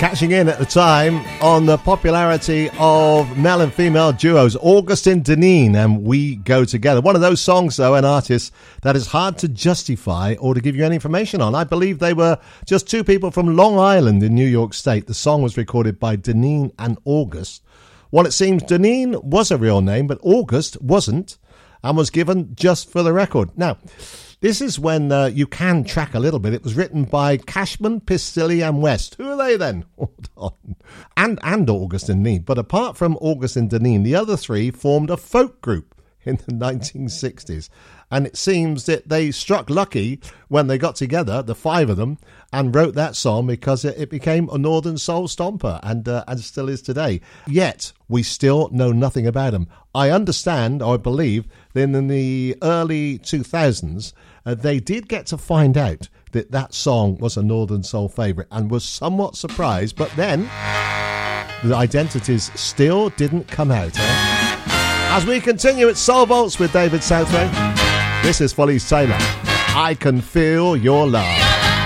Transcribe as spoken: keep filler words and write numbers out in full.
Catching in at the time on the popularity of male and female duos, Augustin Deneen and We Go Together. One of those songs, though, and artists that is hard to justify or to give you any information on. I believe they were just two people from Long Island in New York State. The song was recorded by Deneen and August. Well, it seems Deneen was a real name, but August wasn't, and was given just for the record. Now, this is when uh, you can track a little bit. It was written by Cashman, Pistilli and West. Who are they then? Hold on. And, and Augustin Deneen. But apart from Augustin Deneen, the other three formed a folk group in the nineteen sixties. And it seems that they struck lucky when they got together, the five of them, and wrote that song because it, it became a Northern Soul stomper and uh, and still is today. Yet, we still know nothing about them. I understand, or I believe, that in the early two thousands, uh, they did get to find out that that song was a Northern Soul favourite and was somewhat surprised, but then the identities still didn't come out. Eh? As we continue, it's Soul Vaults with David Southway. This is Follies Taylor. I Can Feel Your Love.